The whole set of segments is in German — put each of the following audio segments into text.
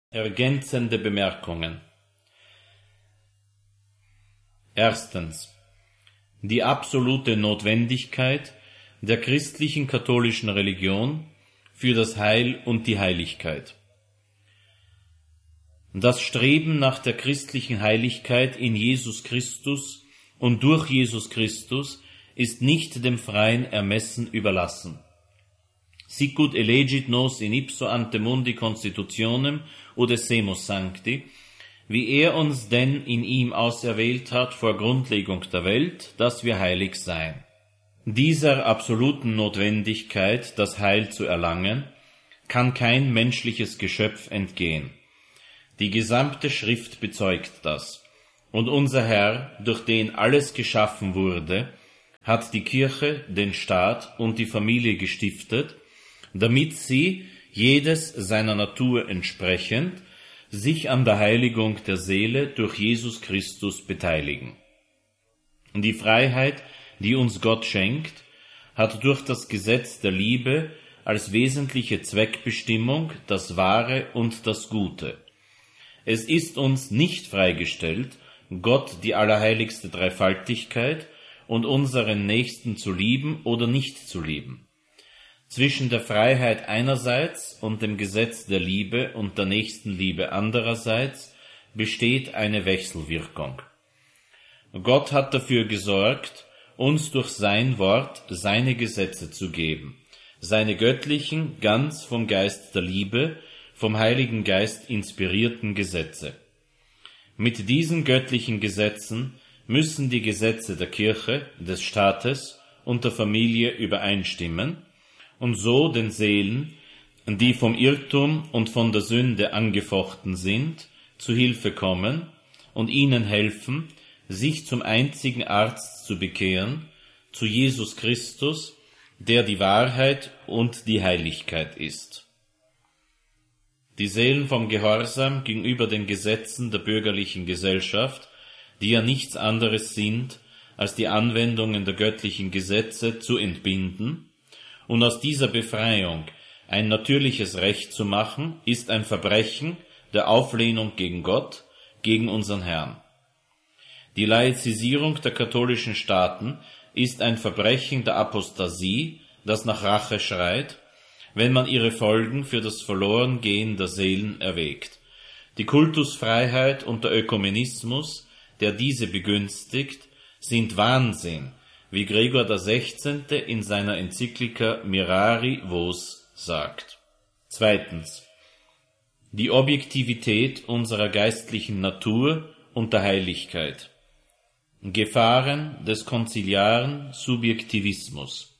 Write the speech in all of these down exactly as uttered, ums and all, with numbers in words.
Ergänzende Bemerkungen. Erstens. Die absolute Notwendigkeit der christlichen katholischen Religion für das Heil und die Heiligkeit. Das Streben nach der christlichen Heiligkeit in Jesus Christus und durch Jesus Christus ist nicht dem freien Ermessen überlassen. Sicut elegit nos in ipso ante mundi constitutionem ut essemus sancti, wie er uns denn in ihm auserwählt hat vor Grundlegung der Welt, dass wir heilig seien. Dieser absoluten Notwendigkeit, das Heil zu erlangen, kann kein menschliches Geschöpf entgehen. Die gesamte Schrift bezeugt das. Und unser Herr, durch den alles geschaffen wurde, hat die Kirche, den Staat und die Familie gestiftet, damit sie, jedes seiner Natur entsprechend, sich an der Heiligung der Seele durch Jesus Christus beteiligen. Die Freiheit, die uns Gott schenkt, hat durch das Gesetz der Liebe als wesentliche Zweckbestimmung das Wahre und das Gute. Es ist uns nicht freigestellt, Gott, die allerheiligste Dreifaltigkeit, und unseren Nächsten zu lieben oder nicht zu lieben. Zwischen der Freiheit einerseits und dem Gesetz der Liebe und der Nächstenliebe andererseits besteht eine Wechselwirkung. Gott hat dafür gesorgt, uns durch sein Wort seine Gesetze zu geben, seine göttlichen, ganz vom Geist der Liebe, vom Heiligen Geist inspirierten Gesetze. Mit diesen göttlichen Gesetzen müssen die Gesetze der Kirche, des Staates und der Familie übereinstimmen und so den Seelen, die vom Irrtum und von der Sünde angefochten sind, zu Hilfe kommen und ihnen helfen, sich zum einzigen Arzt zu bekehren, zu Jesus Christus, der die Wahrheit und die Heiligkeit ist. Die Seelen vom Gehorsam gegenüber den Gesetzen der bürgerlichen Gesellschaft, die ja nichts anderes sind, als die Anwendungen der göttlichen Gesetze zu entbinden und aus dieser Befreiung ein natürliches Recht zu machen, ist ein Verbrechen der Auflehnung gegen Gott, gegen unseren Herrn. Die Laizisierung der katholischen Staaten ist ein Verbrechen der Apostasie, das nach Rache schreit, wenn man ihre Folgen für das Verlorengehen der Seelen erwägt. Die Kultusfreiheit und der Ökumenismus, der diese begünstigt, sind Wahnsinn, wie Gregor der Sechzehnte in seiner Enzyklika Mirari Vos sagt. Zweitens. Die Objektivität unserer geistlichen Natur und der Heiligkeit. Gefahren des konziliaren Subjektivismus.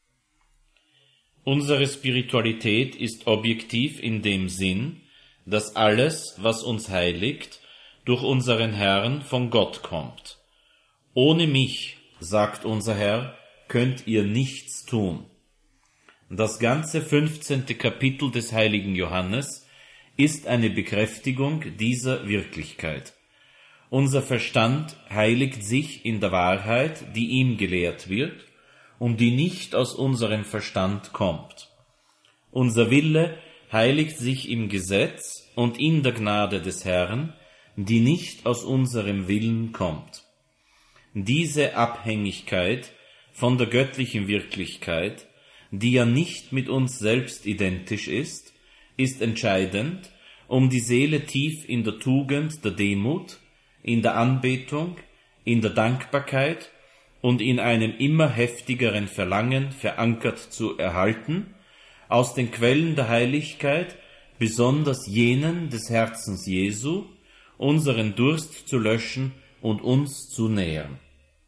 Unsere Spiritualität ist objektiv in dem Sinn, dass alles, was uns heiligt, durch unseren Herrn von Gott kommt. Ohne mich, sagt unser Herr, könnt ihr nichts tun. Das ganze fünfzehnte Kapitel des heiligen Johannes ist eine Bekräftigung dieser Wirklichkeit. Unser Verstand heiligt sich in der Wahrheit, die ihm gelehrt wird und die nicht aus unserem Verstand kommt. Unser Wille heiligt sich im Gesetz und in der Gnade des Herrn, die nicht aus unserem Willen kommt. Diese Abhängigkeit von der göttlichen Wirklichkeit, die ja nicht mit uns selbst identisch ist, ist entscheidend, um die Seele tief in der Tugend der Demut, in der Anbetung, in der Dankbarkeit und in einem immer heftigeren Verlangen verankert zu erhalten, aus den Quellen der Heiligkeit, besonders jenen des Herzens Jesu, unseren Durst zu löschen und uns zu nähern.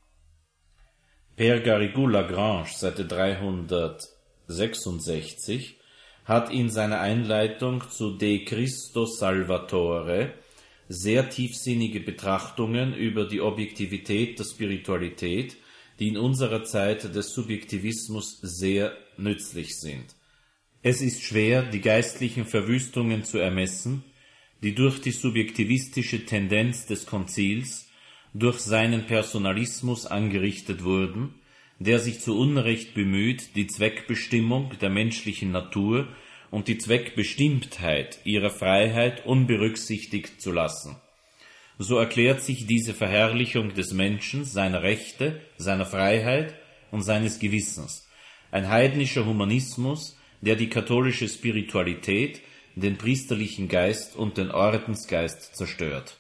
Père Garrigou Lagrange, Seite dreihundertsechsundsechzig, hat in seiner Einleitung zu De Christo Salvatore sehr tiefsinnige Betrachtungen über die Objektivität der Spiritualität, die in unserer Zeit des Subjektivismus sehr nützlich sind. Es ist schwer, die geistlichen Verwüstungen zu ermessen, die durch die subjektivistische Tendenz des Konzils, durch seinen Personalismus angerichtet wurden, der sich zu Unrecht bemüht, die Zweckbestimmung der menschlichen Natur und die Zweckbestimmtheit ihrer Freiheit unberücksichtigt zu lassen. So erklärt sich diese Verherrlichung des Menschen, seiner Rechte, seiner Freiheit und seines Gewissens, ein heidnischer Humanismus, der die katholische Spiritualität, den priesterlichen Geist und den Ordensgeist zerstört.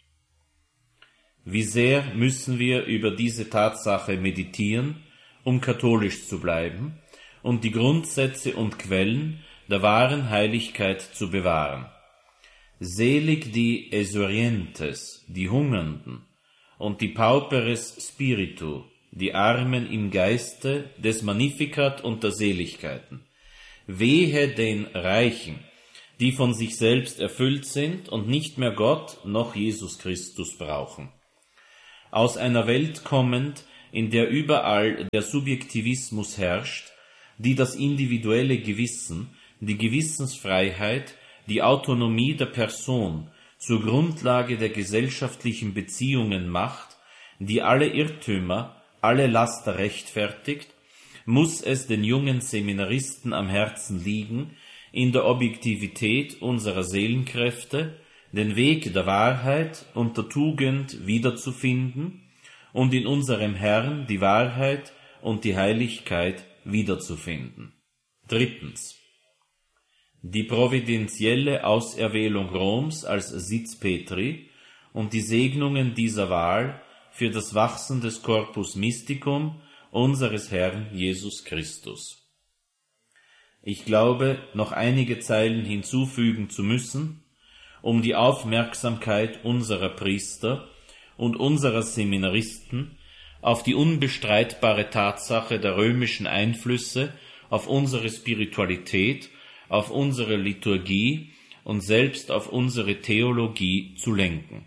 Wie sehr müssen wir über diese Tatsache meditieren, um katholisch zu bleiben und die Grundsätze und Quellen der wahren Heiligkeit zu bewahren. Selig die Esorientes, die Hungernden, und die Pauperes Spiritu, die Armen im Geiste des Magnificat und der Seligkeiten. Wehe den Reichen, die von sich selbst erfüllt sind und nicht mehr Gott noch Jesus Christus brauchen. Aus einer Welt kommend, in der überall der Subjektivismus herrscht, die das individuelle Gewissen, die Gewissensfreiheit, die Autonomie der Person zur Grundlage der gesellschaftlichen Beziehungen macht, die alle Irrtümer, alle Laster rechtfertigt, muss es den jungen Seminaristen am Herzen liegen, in der Objektivität unserer Seelenkräfte den Weg der Wahrheit und der Tugend wiederzufinden und in unserem Herrn die Wahrheit und die Heiligkeit wiederzufinden. Drittens. Die providentielle Auserwählung Roms als Sitz Petri und die Segnungen dieser Wahl für das Wachsen des Corpus Mysticum unseres Herrn Jesus Christus. Ich glaube, noch einige Zeilen hinzufügen zu müssen, um die Aufmerksamkeit unserer Priester und unserer Seminaristen auf die unbestreitbare Tatsache der römischen Einflüsse auf unsere Spiritualität, auf unsere Liturgie und selbst auf unsere Theologie zu lenken.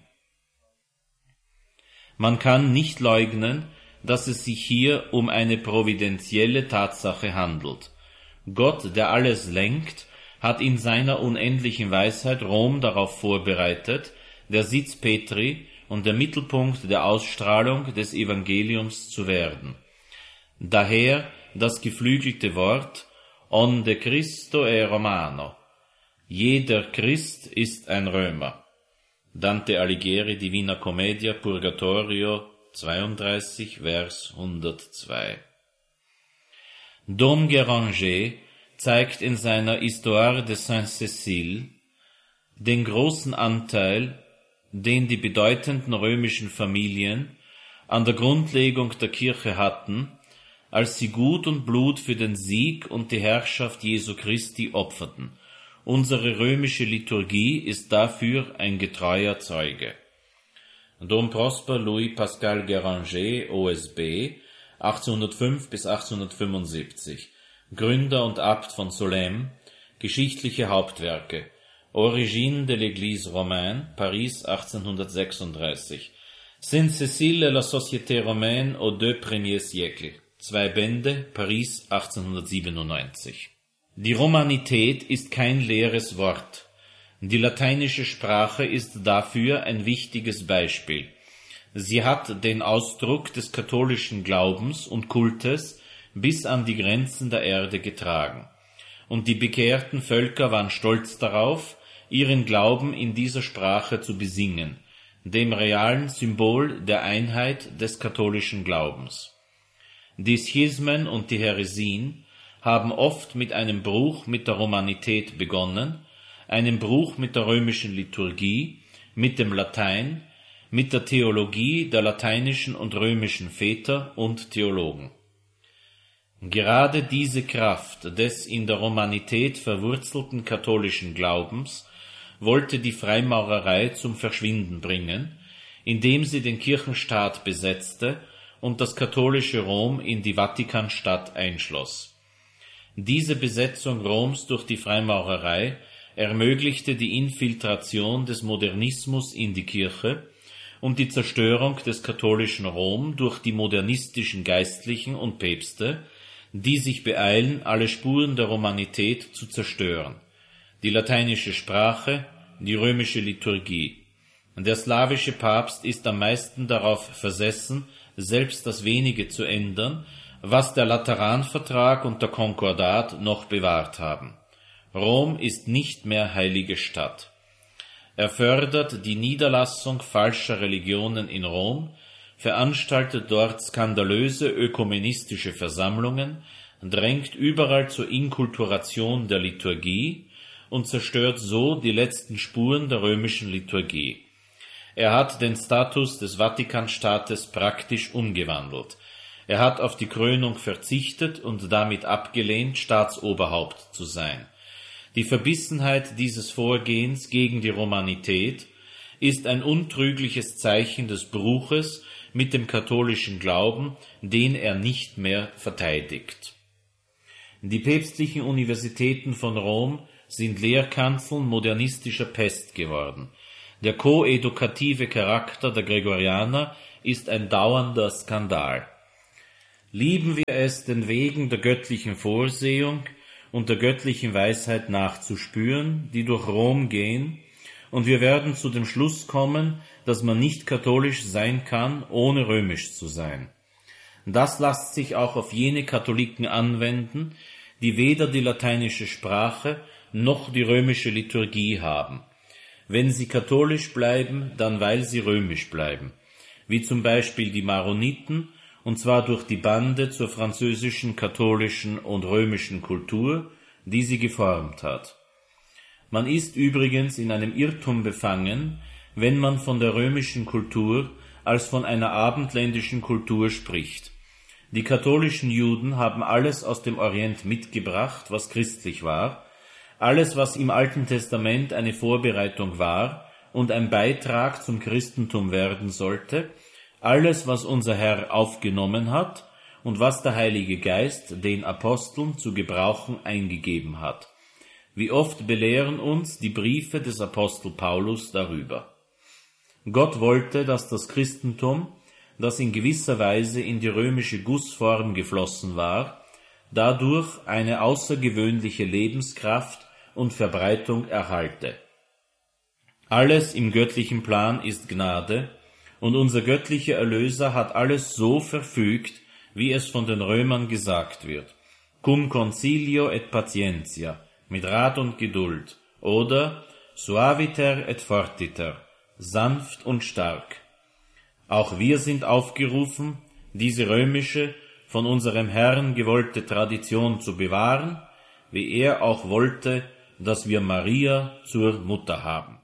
Man kann nicht leugnen, dass es sich hier um eine providentielle Tatsache handelt. Gott, der alles lenkt, hat in seiner unendlichen Weisheit Rom darauf vorbereitet, der Sitz Petri und der Mittelpunkt der Ausstrahlung des Evangeliums zu werden. Daher das geflügelte Wort Onde Christo è Romano. Jeder Christ ist ein Römer. Dante Alighieri, Divina Commedia, Purgatorio zweiunddreißig, Vers hundertzwei. Dom Guéranger zeigt in seiner Histoire de Saint-Cécile den großen Anteil, den die bedeutenden römischen Familien an der Grundlegung der Kirche hatten, als sie Gut und Blut für den Sieg und die Herrschaft Jesu Christi opferten. Unsere römische Liturgie ist dafür ein getreuer Zeuge. Dom Prosper Louis Pascal Guéranger, O S B, achtzehnhundertfünf bis achtzehnhundertfünfundsiebzig, Gründer und Abt von Solesmes, geschichtliche Hauptwerke, Origine de l'Église romaine, Paris achtzehnhundertsechsunddreißig, Sainte-Cécile et la Société romaine aux deux premiers siècles, zwei Bände, Paris achtzehnhundertsiebenundneunzig. Die Romanität ist kein leeres Wort. Die lateinische Sprache ist dafür ein wichtiges Beispiel. Sie hat den Ausdruck des katholischen Glaubens und Kultes bis an die Grenzen der Erde getragen. Und die bekehrten Völker waren stolz darauf, ihren Glauben in dieser Sprache zu besingen, dem realen Symbol der Einheit des katholischen Glaubens. Die Schismen und die Häresien haben oft mit einem Bruch mit der Romanität begonnen, einem Bruch mit der römischen Liturgie, mit dem Latein, mit der Theologie der lateinischen und römischen Väter und Theologen. Gerade diese Kraft des in der Romanität verwurzelten katholischen Glaubens wollte die Freimaurerei zum Verschwinden bringen, indem sie den Kirchenstaat besetzte und das katholische Rom in die Vatikanstadt einschloss. Diese Besetzung Roms durch die Freimaurerei ermöglichte die Infiltration des Modernismus in die Kirche und die Zerstörung des katholischen Rom durch die modernistischen Geistlichen und Päpste, die sich beeilen, alle Spuren der Romanität zu zerstören. Die lateinische Sprache, die römische Liturgie. Der slawische Papst ist am meisten darauf versessen, selbst das Wenige zu ändern, was der Lateranvertrag und der Konkordat noch bewahrt haben. Rom ist nicht mehr heilige Stadt. Er fördert die Niederlassung falscher Religionen in Rom, veranstaltet dort skandalöse ökumenistische Versammlungen, drängt überall zur Inkulturation der Liturgie und zerstört so die letzten Spuren der römischen Liturgie. Er hat den Status des Vatikanstaates praktisch umgewandelt. Er hat auf die Krönung verzichtet und damit abgelehnt, Staatsoberhaupt zu sein. Die Verbissenheit dieses Vorgehens gegen die Romanität ist ein untrügliches Zeichen des Bruches mit dem katholischen Glauben, den er nicht mehr verteidigt. Die päpstlichen Universitäten von Rom sind Lehrkanzeln modernistischer Pest geworden. Der koedukative Charakter der Gregorianer ist ein dauernder Skandal. Lieben wir es, den Wegen der göttlichen Vorsehung und der göttlichen Weisheit nachzuspüren, die durch Rom gehen, und wir werden zu dem Schluss kommen, dass man nicht katholisch sein kann, ohne römisch zu sein. Das lässt sich auch auf jene Katholiken anwenden, die weder die lateinische Sprache noch die römische Liturgie haben. Wenn sie katholisch bleiben, dann weil sie römisch bleiben, wie zum Beispiel die Maroniten, und zwar durch die Bande zur französischen, katholischen und römischen Kultur, die sie geformt hat. Man ist übrigens in einem Irrtum befangen, wenn man von der römischen Kultur als von einer abendländischen Kultur spricht. Die katholischen Juden haben alles aus dem Orient mitgebracht, was christlich war, alles, was im Alten Testament eine Vorbereitung war und ein Beitrag zum Christentum werden sollte, alles, was unser Herr aufgenommen hat und was der Heilige Geist den Aposteln zu gebrauchen eingegeben hat. Wie oft belehren uns die Briefe des Apostel Paulus darüber. Gott wollte, dass das Christentum, das in gewisser Weise in die römische Gussform geflossen war, dadurch eine außergewöhnliche Lebenskraft und Verbreitung erhalte. Alles im göttlichen Plan ist Gnade, und unser göttlicher Erlöser hat alles so verfügt, wie es von den Römern gesagt wird. Cum concilio et patientia, mit Rat und Geduld, oder suaviter et fortiter, sanft und stark. Auch wir sind aufgerufen, diese römische, von unserem Herrn gewollte Tradition zu bewahren, wie er auch wollte, dass wir Maria zur Mutter haben.